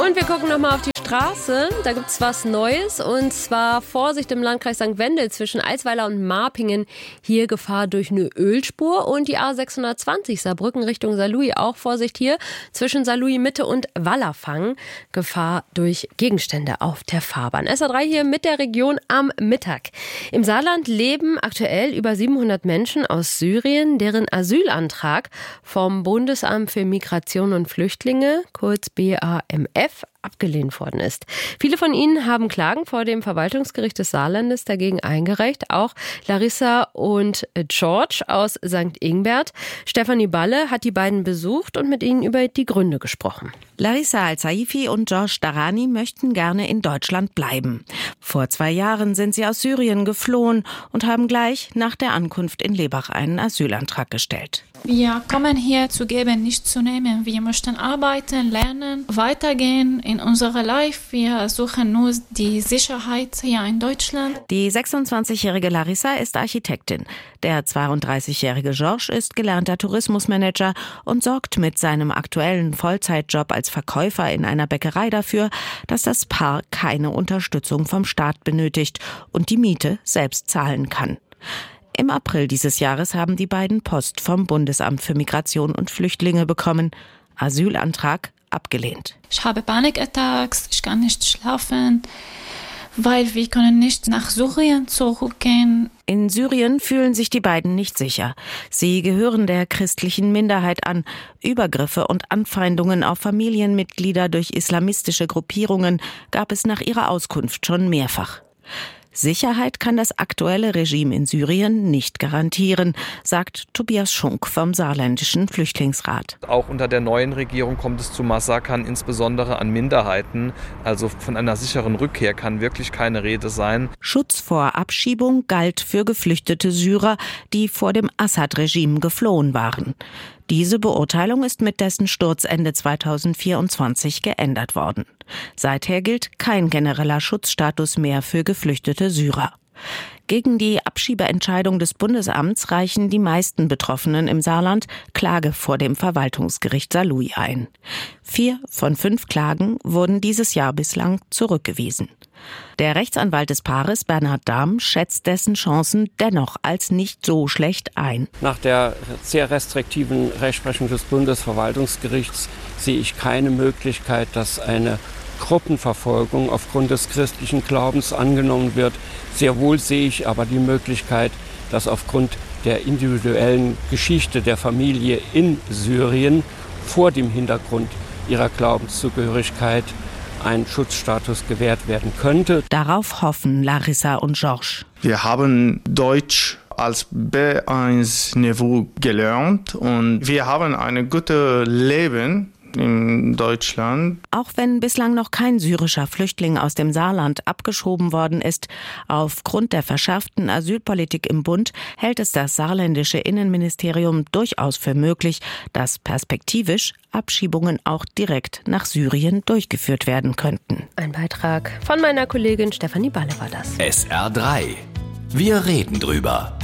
Und wir gucken nochmal auf die Straße. Da gibt es was Neues. Und zwar Vorsicht im Landkreis St. Wendel zwischen Alsweiler und Marpingen. Hier Gefahr durch eine Ölspur. Und die A620 Saarbrücken Richtung Saarlouis. Auch Vorsicht hier zwischen Saarlouis Mitte und Wallerfang. Gefahr durch Gegenstände auf der Fahrbahn. SA3 hier mit der Region am Mittag. Im Saarland leben aktuell über 700 Menschen aus Syrien, deren Asylantrag vom Bundesamt für Migration und Flüchtlinge, kurz BAMF, abgelehnt worden ist. Viele von ihnen haben Klagen vor dem Verwaltungsgericht des Saarlandes dagegen eingereicht. Auch Larissa und George aus St. Ingbert. Stefanie Balle hat die beiden besucht und mit ihnen über die Gründe gesprochen. Larissa Al-Saifi und George Darani möchten gerne in Deutschland bleiben. Vor 2 Jahren sind sie aus Syrien geflohen und haben gleich nach der Ankunft in Lebach einen Asylantrag gestellt. Wir kommen hier zu geben, nicht zu nehmen. Wir möchten arbeiten, lernen, weitergehen in unserer Life. Wir suchen nur die Sicherheit hier in Deutschland. Die 26-jährige Larissa ist Architektin. Der 32-jährige George ist gelernter Tourismusmanager und sorgt mit seinem aktuellen Vollzeitjob als Verkäufer in einer Bäckerei dafür, dass das Paar keine Unterstützung vom Staat benötigt und die Miete selbst zahlen kann. Im April dieses Jahres haben die beiden Post vom Bundesamt für Migration und Flüchtlinge bekommen. Asylantrag abgelehnt. Ich habe Panikattacks, ich kann nicht schlafen, weil wir können nicht nach Syrien zurückgehen. In Syrien fühlen sich die beiden nicht sicher. Sie gehören der christlichen Minderheit an. Übergriffe und Anfeindungen auf Familienmitglieder durch islamistische Gruppierungen gab es nach ihrer Auskunft schon mehrfach. Sicherheit kann das aktuelle Regime in Syrien nicht garantieren, sagt Tobias Schunk vom Saarländischen Flüchtlingsrat. Auch unter der neuen Regierung kommt es zu Massakern, insbesondere an Minderheiten. Also von einer sicheren Rückkehr kann wirklich keine Rede sein. Schutz vor Abschiebung galt für geflüchtete Syrer, die vor dem Assad-Regime geflohen waren. Diese Beurteilung ist mit dessen Sturz Ende 2024 geändert worden. Seither gilt kein genereller Schutzstatus mehr für geflüchtete Syrer. Gegen die Abschiebeentscheidung des Bundesamts reichen die meisten Betroffenen im Saarland Klage vor dem Verwaltungsgericht Saarlouis ein. 4 von 5 Klagen wurden dieses Jahr bislang zurückgewiesen. Der Rechtsanwalt des Paares, Bernhard Dahm, schätzt dessen Chancen dennoch als nicht so schlecht ein. Nach der sehr restriktiven Rechtsprechung des Bundesverwaltungsgerichts sehe ich keine Möglichkeit, dass eine Gruppenverfolgung aufgrund des christlichen Glaubens angenommen wird. Sehr wohl sehe ich aber die Möglichkeit, dass aufgrund der individuellen Geschichte der Familie in Syrien vor dem Hintergrund ihrer Glaubenszugehörigkeit ein Schutzstatus gewährt werden könnte. Darauf hoffen Larissa und George. Wir haben Deutsch als B1-Niveau gelernt und wir haben ein gutes Leben in Deutschland. Auch wenn bislang noch kein syrischer Flüchtling aus dem Saarland abgeschoben worden ist, aufgrund der verschärften Asylpolitik im Bund hält es das saarländische Innenministerium durchaus für möglich, dass perspektivisch Abschiebungen auch direkt nach Syrien durchgeführt werden könnten. Ein Beitrag von meiner Kollegin Stefanie Balle war das. SR3. Wir reden drüber.